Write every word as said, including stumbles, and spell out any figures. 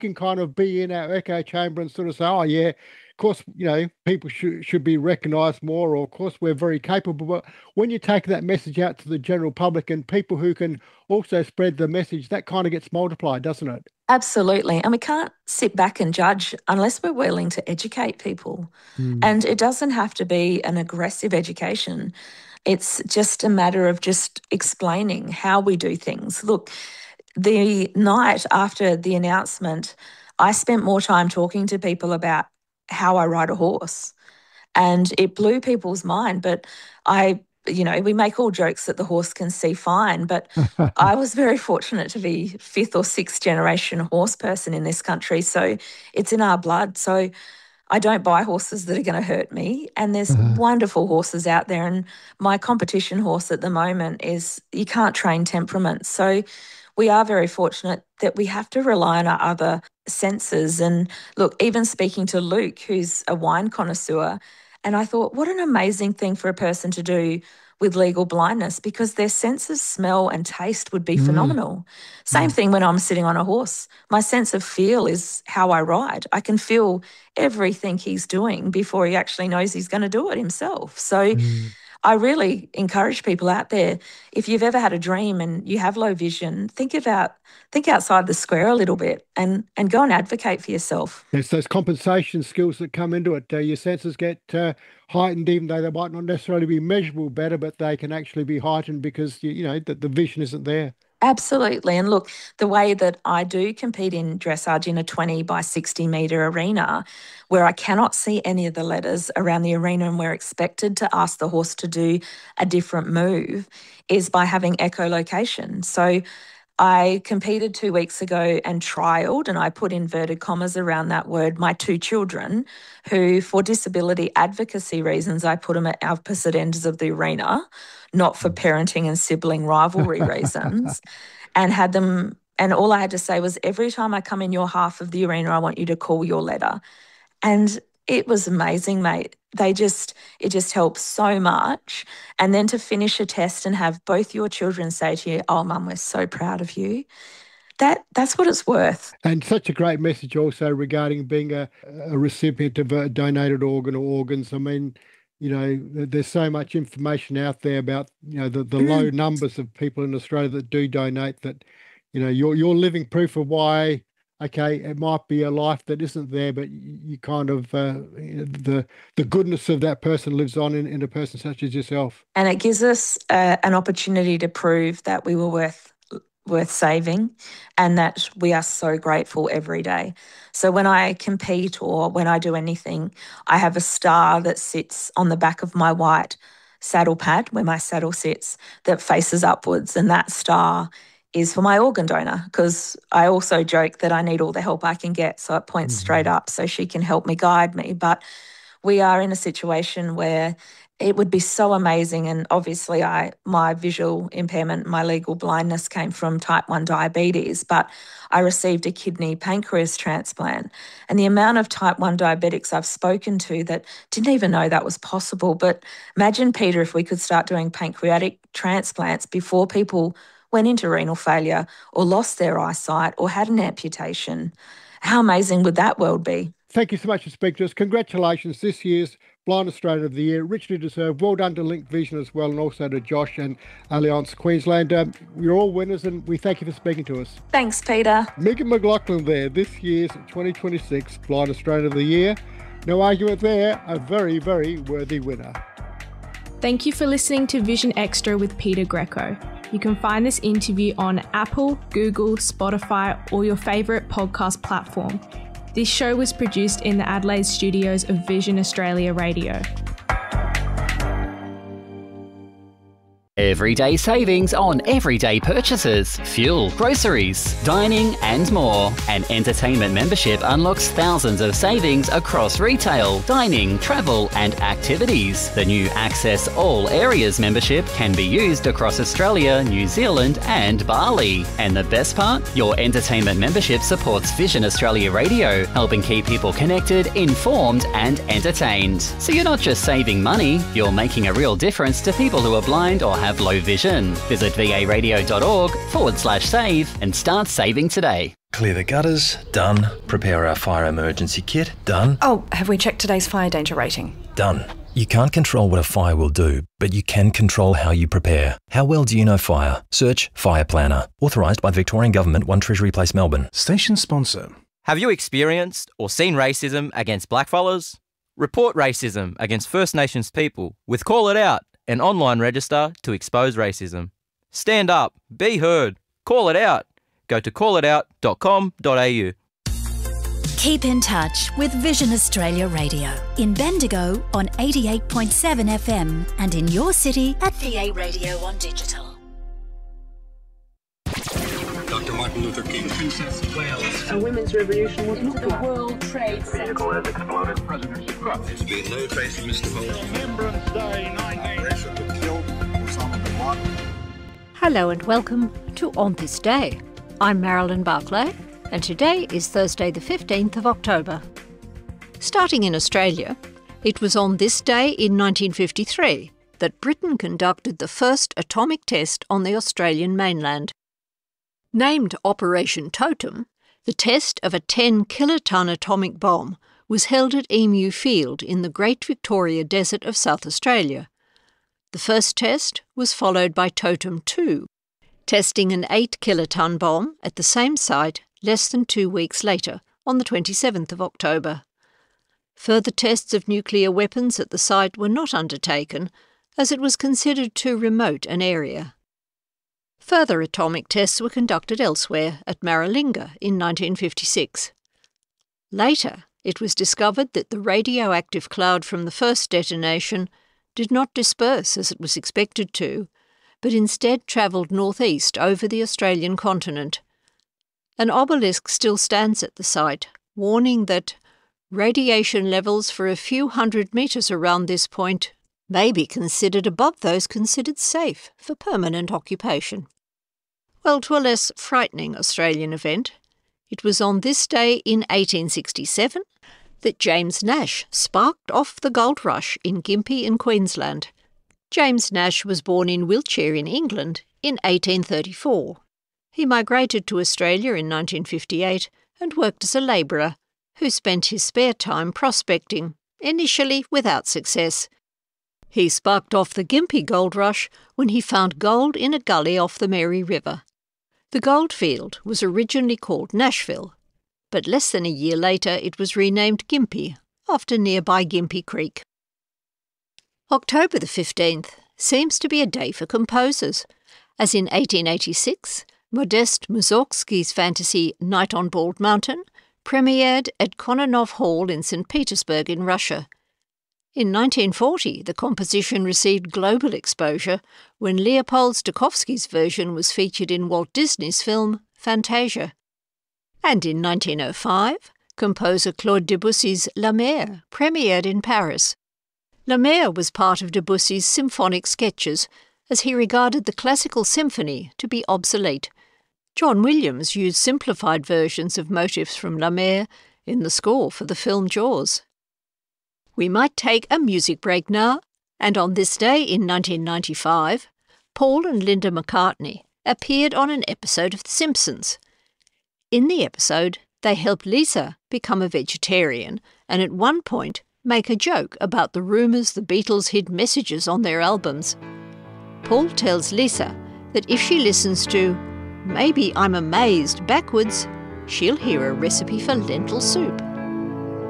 can kind of be in our echo chamber and sort of say, oh, yeah, of course, you know, people should should be recognised more, or of course we're very capable. But when you take that message out to the general public and people who can also spread the message, that kind of gets multiplied, doesn't it? Absolutely. And we can't sit back and judge unless we're willing to educate people. Mm. And it doesn't have to be an aggressive education. It's just a matter of just explaining how we do things. Look, the night after the announcement, I spent more time talking to people about how I ride a horse, and it blew people's mind. But I, you know, we make all jokes that the horse can see fine, but I was very fortunate to be fifth or sixth generation horse person in this country. So it's in our blood. So I don't buy horses that are going to hurt me. And there's Uh-huh. wonderful horses out there. And my competition horse at the moment is, you can't train temperament. So we are very fortunate that we have to rely on our other senses. And look, even speaking to Luke, who's a wine connoisseur, and I thought, what an amazing thing for a person to do with legal blindness, because their sense of smell and taste would be Mm. phenomenal. Same Mm. thing when I'm sitting on a horse. My sense of feel is how I ride. I can feel everything he's doing before he actually knows he's going to do it himself. So Mm. I really encourage people out there, if you've ever had a dream and you have low vision, think about think outside the square a little bit and and go and advocate for yourself. There's those compensation skills that come into it. Uh, your senses get uh, heightened, even though they might not necessarily be measurable better, but they can actually be heightened because you, you know that the vision isn't there. Absolutely. And look, the way that I do compete in dressage in a twenty by sixty metre arena, where I cannot see any of the letters around the arena and we're expected to ask the horse to do a different move, is by having echolocation. So I competed two weeks ago and trialled, and I put inverted commas around that word, my two children, who for disability advocacy reasons, I put them at opposite ends of the arena, not for parenting and sibling rivalry reasons, and had them, and all I had to say was, every time I come in your half of the arena, I want you to call your letter. And it was amazing, mate. They just, it just helps so much. And then to finish a test and have both your children say to you, oh, Mum, we're so proud of you. That that's what it's worth. And such a great message also regarding being a, a recipient of a donated organ or organs. I mean, you know, there's so much information out there about, you know, the, the Mm. low numbers of people in Australia that do donate, that, you know, you're, you're living proof of why, okay, it might be a life that isn't there, but you, you kind of, uh, you know, the the goodness of that person lives on in, in a person such as yourself. And it gives us uh, an opportunity to prove that we were worth worth saving, and that we are so grateful every day. So when I compete or when I do anything, I have a star that sits on the back of my white saddle pad where my saddle sits that faces upwards, and that star is for my organ donor, because I also joke that I need all the help I can get, so it points Mhm. straight up so she can help me, guide me. But we are in a situation where it would be so amazing, and obviously I my visual impairment, my legal blindness came from type one diabetes, but I received a kidney pancreas transplant, and the amount of type one diabetics I've spoken to that didn't even know that was possible. But imagine, Peter, if we could start doing pancreatic transplants before people went into renal failure or lost their eyesight or had an amputation. How amazing would that world be? Thank you so much for speaking to us. Congratulations, this year's Blind Australian of the Year. Richly deserved. Well done to Link Vision as well, and also to Josh and Allianz Queensland. Um, you're all winners, and we thank you for speaking to us. Thanks, Peter. Megan McLaughlin there, this year's twenty twenty-six Blind Australian of the Year. No argument there, a very, very worthy winner. Thank you for listening to Vision Extra with Peter Greco. You can find this interview on Apple, Google, Spotify, or your favourite podcast platform. This show was produced in the Adelaide studios of Vision Australia Radio. Everyday savings on everyday purchases, fuel, groceries, dining and more. An entertainment membership unlocks thousands of savings across retail, dining, travel and activities. The new Access All Areas membership can be used across Australia, New Zealand and Bali. And the best part? Your entertainment membership supports Vision Australia Radio, helping keep people connected, informed and entertained. So you're not just saving money, you're making a real difference to people who are blind or have low vision. Visit varadio.org forward slash save and start saving today. Clear the gutters, done. Prepare our fire emergency kit, done. Oh, have we checked today's fire danger rating? Done. You can't control what a fire will do, but you can control how you prepare. How well do you know fire? Search Fire Planner. Authorised by the Victorian Government, one Treasury Place, Melbourne. Station sponsor. Have you experienced or seen racism against blackfellas? Report racism against First Nations people with Call It Out, an online register to expose racism. Stand up, be heard, call it out. Go to call it out dot com dot a u. Keep in touch with Vision Australia Radio in Bendigo on eighty-eight point seven F M and in your city at V A Radio on digital. Doctor Martin Luther King, Princess of Wales. A women's revolution was into the World Trade Center. Vehicle has exploded. President Trump. There's been no trace of Mister Volk. Remembrance Day, nineteen killed Osama bin Laden. Hello and welcome to On This Day. I'm Marilyn Barclay, and today is Thursday the fifteenth of October. Starting in Australia, it was on this day in nineteen fifty-three that Britain conducted the first atomic test on the Australian mainland. Named Operation Totem, the test of a ten kiloton atomic bomb was held at Emu Field in the Great Victoria Desert of South Australia. The first test was followed by Totem two, testing an eight kiloton bomb at the same site less than two weeks later, on the twenty-seventh of October. Further tests of nuclear weapons at the site were not undertaken, as it was considered too remote an area. Further atomic tests were conducted elsewhere, at Maralinga in nineteen fifty-six. Later, it was discovered that the radioactive cloud from the first detonation did not disperse as it was expected to, but instead travelled northeast over the Australian continent. An obelisk still stands at the site, warning that radiation levels for a few hundred metres around this point may be considered above those considered safe for permanent occupation. Well, to a less frightening Australian event, it was on this day in eighteen sixty-seven that James Nash sparked off the gold rush in Gympie in Queensland. James Nash was born in Wiltshire in England in eighteen thirty-four. He migrated to Australia in nineteen fifty-eight and worked as a labourer who spent his spare time prospecting, initially without success. He sparked off the Gympie gold rush when he found gold in a gully off the Mary River. The goldfield was originally called Nashville, but less than a year later it was renamed Gympie, after nearby Gympie Creek. October the fifteenth seems to be a day for composers, as in eighteen eighty-six, Modest Mussorgsky's fantasy Night on Bald Mountain premiered at Kononov Hall in Saint Petersburg in Russia. In nineteen forty, the composition received global exposure when Leopold Stokowski's version was featured in Walt Disney's film Fantasia. And in nineteen oh five, composer Claude Debussy's La Mer premiered in Paris. La Mer was part of Debussy's symphonic sketches, as he regarded the classical symphony to be obsolete. John Williams used simplified versions of motifs from La Mer in the score for the film Jaws. We might take a music break now, and on this day in nineteen ninety-five, Paul and Linda McCartney appeared on an episode of The Simpsons. In the episode, they helped Lisa become a vegetarian and at one point make a joke about the rumours the Beatles hid messages on their albums. Paul tells Lisa that if she listens to Maybe I'm Amazed backwards, she'll hear a recipe for lentil soup.